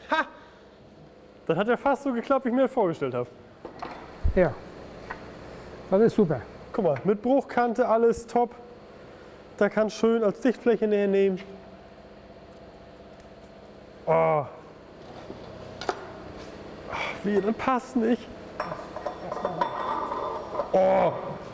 Ha! Das hat ja fast so geklappt, wie ich mir das vorgestellt habe. Ja, das ist super. Guck mal, mit Bruchkante alles top. Da kann schön als Dichtfläche näher nehmen. Oh. Wie, das passt nicht. Oh.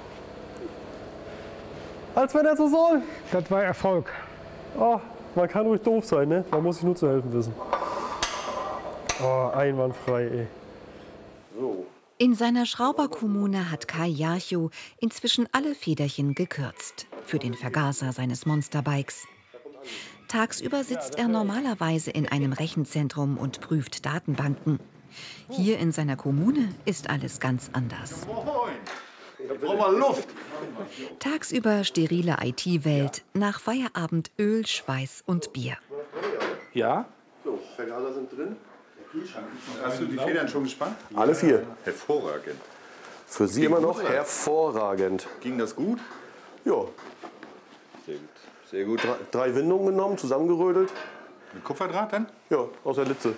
Als wenn er so soll. Das war Erfolg. Oh, man kann ruhig doof sein, ne? Man muss sich nur zu helfen wissen. Oh, einwandfrei, ey. So. In seiner Schrauberkommune hat Kai Jarchow inzwischen alle Federchen gekürzt für den Vergaser seines Monsterbikes. Tagsüber sitzt er normalerweise in einem Rechenzentrum und prüft Datenbanken. Hier in seiner Kommune ist alles ganz anders. Brauchen wir Luft. Tagsüber sterile IT-Welt, nach Feierabend Öl, Schweiß und Bier. Ja? So, Vergaser sind drin. Hast du die Federn schon gespannt? Alle 4. Hervorragend. Für Sie immer noch hervorragend. Ging das gut? Ja, Sehr gut. Sehr gut. 3 Windungen genommen, zusammengerödelt. Mit Kupferdraht dann? Ja, aus der Litze.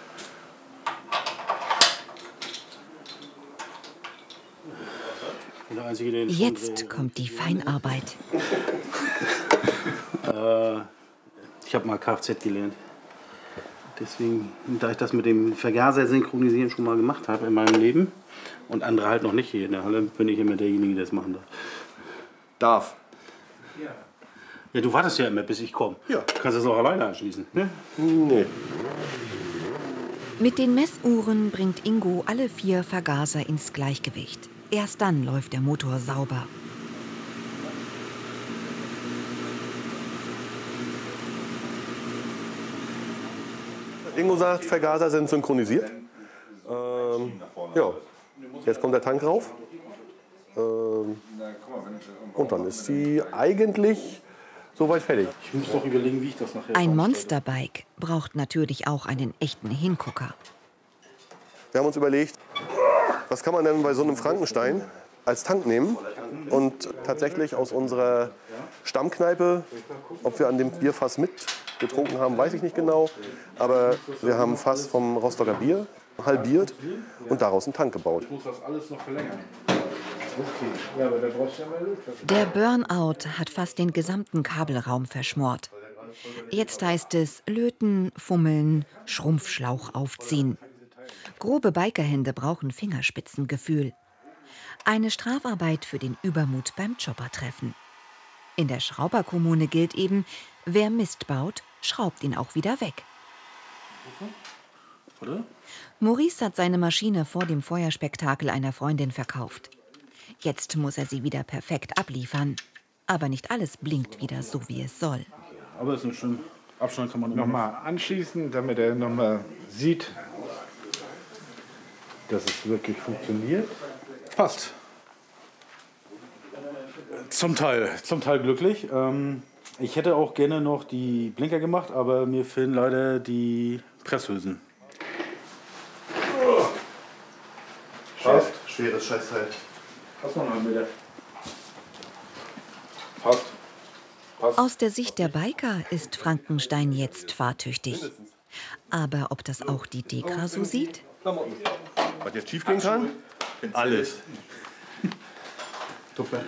Jetzt kommt die Feinarbeit. Ich habe mal Kfz gelernt. Deswegen, da ich das mit dem Vergaser synchronisieren schon mal gemacht habe in meinem Leben und andere halt noch nicht hier in der Halle, bin ich immer derjenige, der das machen darf. Darf. Ja, du wartest ja immer, bis ich komme. Ja. Du kannst das auch alleine anschließen. Ne? Nee. Mit den Messuhren bringt Ingo alle 4 Vergaser ins Gleichgewicht. Erst dann läuft der Motor sauber. Ingo sagt, Vergaser sind synchronisiert. Ja, jetzt kommt der Tank rauf. Und dann ist sie eigentlich soweit fertig. Ich muss doch überlegen, wie ich das nachher Ein Monsterbike braucht natürlich auch einen echten Hingucker. Wir haben uns überlegt, was kann man denn bei so einem Frankenstein als Tank nehmen? Und tatsächlich aus unserer Stammkneipe, ob wir an dem Bierfass mit getrunken haben, weiß ich nicht genau. Aber wir haben ein Fass vom Rostocker Bier halbiert und daraus einen Tank gebaut. Ich muss das alles noch verlängern. Okay. Ja, aber da brauchst du ja mal Luft. Der Burnout hat fast den gesamten Kabelraum verschmort. Jetzt heißt es löten, fummeln, Schrumpfschlauch aufziehen. Grobe Bikerhände brauchen Fingerspitzengefühl. Eine Strafarbeit für den Übermut beim Choppertreffen. In der Schrauberkommune gilt eben, wer Mist baut, schraubt ihn auch wieder weg. Oder? Maurice hat seine Maschine vor dem Feuerspektakel einer Freundin verkauft. Jetzt muss er sie wieder perfekt abliefern. Aber nicht alles blinkt wieder so, wie es soll. Aber ist nicht schlimm. Abstand kann man immer Nochmal anschließen, damit er nochmal sieht, dass es wirklich funktioniert. Passt. Zum Teil glücklich. Ich hätte auch gerne noch die Blinker gemacht, aber mir fehlen leider die Presshülsen. Passt. Schweres Scheißteil. Passt noch einen Meter. Passt. Aus der Sicht der Biker ist Frankenstein jetzt fahrtüchtig. Aber ob das auch die Dekra so sieht? Was jetzt schief gehen kann? Alles.